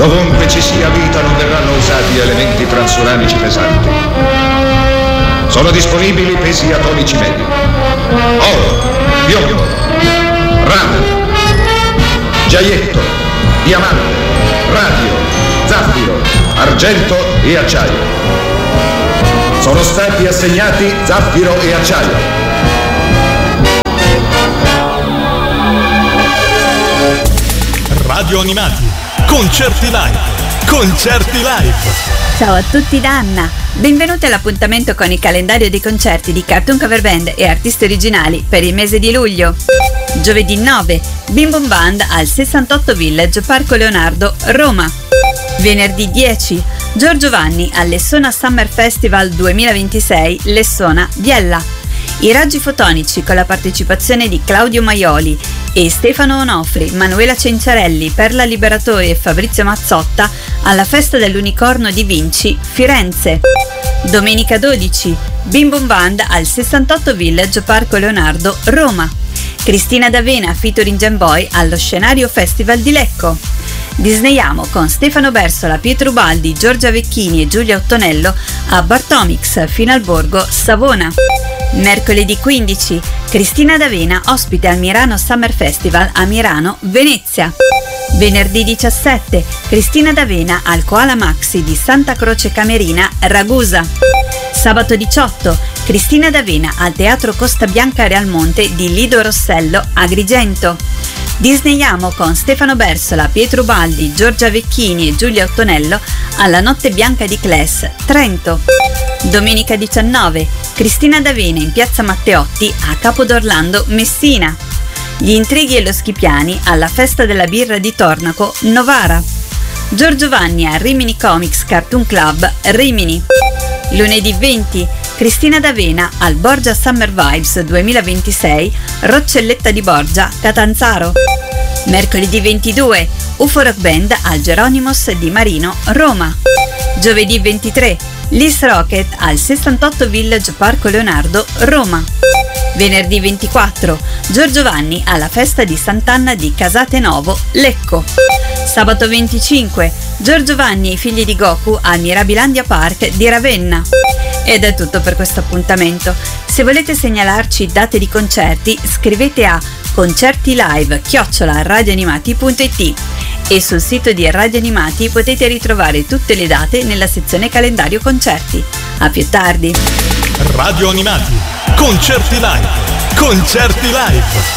Dovunque ci sia vita non verranno usati elementi transuranici pesanti. Sono disponibili pesi atomici medi. Oro, piombo, rame, giaietto, diamante, radio, zaffiro, argento e acciaio. Sono stati assegnati zaffiro e acciaio. Radio Animati, concerti live, concerti live. Ciao a tutti da Anna, benvenuti all'appuntamento con il calendario dei concerti di Cartoon Cover Band e artisti originali per il mese di luglio. Giovedì 9, Bim Bum Band al 68 Village, Parco Leonardo, Roma. Venerdì 10, Giorgio Vanni al Lessona Summer Festival 2026, Lessona, Biella. I raggi fotonici con la partecipazione di Claudio Maioli e Stefano Onofri, Manuela Cenciarelli, Perla Liberatori e Fabrizio Mazzotta alla Festa dell'Unicorno di Vinci, Firenze. Domenica 12, Bim Bum Band al 68 Village, Parco Leonardo, Roma. Cristina D'Avena featuring Gen Boy allo Scenario Festival di Lecco. Disneyiamo con Stefano Bersola, Pietro Ubaldi, Giorgia Vecchini e Giulia Ottonello a Bartomix, Finalborgo, Savona. Mercoledì 15, Cristina D'Avena ospite al Mirano Summer Festival a Mirano, Venezia. Venerdì 17, Cristina D'Avena al Koala Maxi di Santa Croce Camerina, Ragusa. Sabato 18, Cristina D'Avena al Teatro Costa Bianca Realmonte di Lido Rossello, Agrigento. Disneyiamo con Stefano Bersola, Pietro Ubaldi, Giorgia Vecchini e Giulia Ottonello alla Notte Bianca di Cles, Trento. Domenica 19, Cristina D'Avena in Piazza Matteotti a Capodorlando, Messina. Gli Intrighi e lo Schipiani alla Festa della Birra di Tornaco, Novara. Giorgio Vanni a Rimini Comics Cartoon Club, Rimini. Lunedì 20, Cristina D'Avena al Borgia Summer Vibes 2026, Roccelletta di Borgia, Catanzaro. Mercoledì 22, UFO Rock Band al Geronimos di Marino, Roma. Giovedì 23, Lis Rocket al 68 Village Parco Leonardo, Roma. Venerdì 24, Giorgio Vanni alla Festa di Sant'Anna di Casate Novo, Lecco. Sabato 25, Giorgio Vanni e i figli di Goku al Mirabilandia Park di Ravenna. Ed è tutto per questo appuntamento. Se volete segnalarci date di concerti, scrivete a concertilive@radioanimati.it e sul sito di Radio Animati potete ritrovare tutte le date nella sezione calendario concerti. A più tardi. Radio Animati, concerti live, concerti live.